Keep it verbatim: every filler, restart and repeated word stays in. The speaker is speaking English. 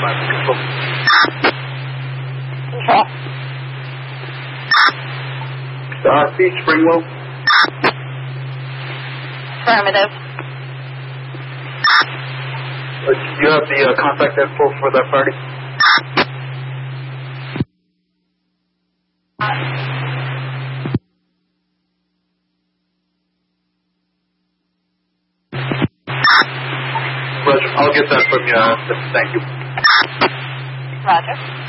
Control. Control. Uh, C, Springwell. Affirmative. Uh, do you have the uh, contact info for that party? Roger, I'll get that from you. Uh, thank you. Roger.